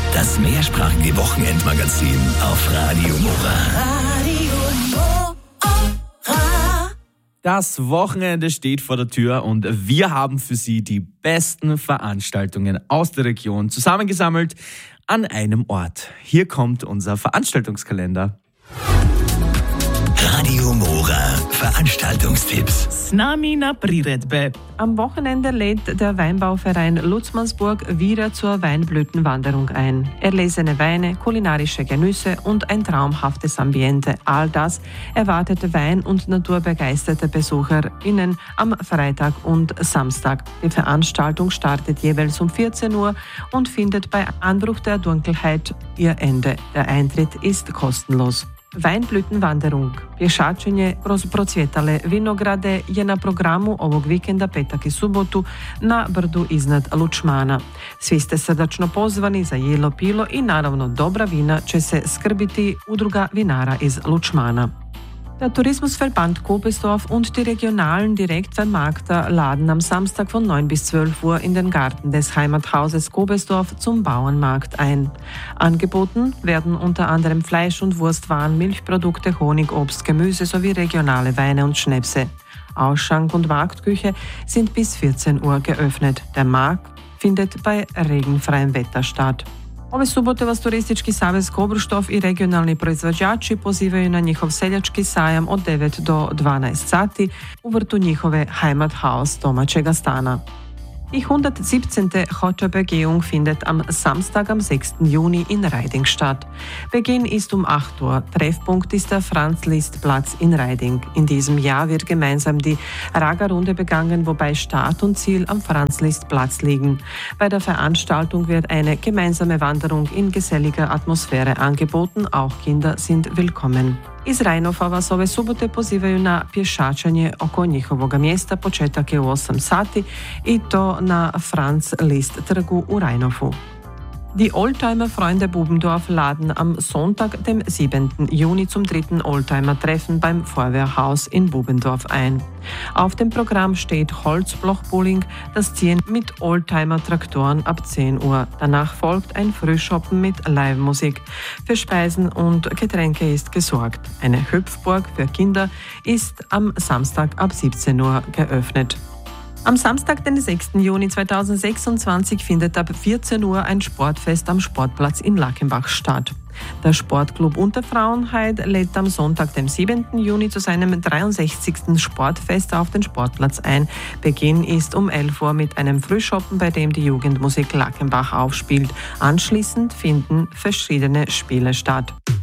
Das mehrsprachige Wochenendmagazin auf Radio Mora. Das Wochenende steht vor der Tür und wir haben für Sie die besten Veranstaltungen aus der Region zusammengesammelt an einem Ort. Hier kommt unser Veranstaltungskalender. Radio Mora Veranstaltungstipps. S nami na priredbe. Am Wochenende lädt der Weinbauverein Lutzmannsburg wieder zur Weinblütenwanderung ein. Erlesene Weine, kulinarische Genüsse und ein traumhaftes Ambiente. All das erwartet Wein- und naturbegeisterte BesucherInnen am Freitag und Samstag. Die Veranstaltung startet jeweils um 14 Uhr und findet bei Anbruch der Dunkelheit ihr Ende. Der Eintritt ist kostenlos. Weinblütenwanderung. Pješačenje kroz procvjetale vinograde je na programu ovog vikenda petak i subotu na brdu iznad Lučmana. Svi ste srdačno pozvani za jelo, pilo i naravno dobra vina će se skrbiti udruga vinara iz Lučmana. Der Tourismusverband Kobesdorf und die regionalen Direktvermarkter laden am Samstag von 9 bis 12 Uhr in den Garten des Heimathauses Kobesdorf zum Bauernmarkt ein. Angeboten werden unter anderem Fleisch- und Wurstwaren, Milchprodukte, Honig, Obst, Gemüse sowie regionale Weine und Schnäpse. Ausschank und Marktküche sind bis 14 Uhr geöffnet. Der Markt findet bei regenfreiem Wetter statt. Ove subote vas Turistički savez Kobrštov i regionalni proizvođači pozivaju na njihov seljački sajam od 9 do 12 sati u vrtu njihove Heimathaus domaćega stana. Die 117. Hotter-Begehung findet am Samstag am 6. Juni in Reiding statt. Beginn ist um 8 Uhr. Treffpunkt ist der Franz-Liszt-Platz in Reiding. In diesem Jahr wird gemeinsam die Raga-Runde begangen, wobei Start und Ziel am Franz-Liszt-Platz liegen. Bei der Veranstaltung wird eine gemeinsame Wanderung in geselliger Atmosphäre angeboten. Auch Kinder sind willkommen. Iz Rajnova vas ove subote pozivaju na pješačenje oko njihovoga mjesta. Početak je u 8 sati i to na Franz Liszt trgu u Rajnovu. Die Oldtimer-Freunde Bubendorf laden am Sonntag, dem 7. Juni, zum 3. Oldtimer-Treffen beim Feuerwehrhaus in Bubendorf ein. Auf dem Programm steht Holzbloch-Bowling, das Ziehen mit Oldtimer-Traktoren ab 10 Uhr. Danach folgt ein Frühschoppen mit Live-Musik. Für Speisen und Getränke ist gesorgt. Eine Hüpfburg für Kinder ist am Samstag ab 17 Uhr geöffnet. Am Samstag, den 6. Juni 2026, findet ab 14 Uhr ein Sportfest am Sportplatz in Lackenbach statt. Der Sportclub Unterfrauenheit lädt am Sonntag, dem 7. Juni, zu seinem 63. Sportfest auf den Sportplatz ein. Beginn ist um 11 Uhr mit einem Frühschoppen, bei dem die Jugendmusik Lackenbach aufspielt. Anschließend finden verschiedene Spiele statt.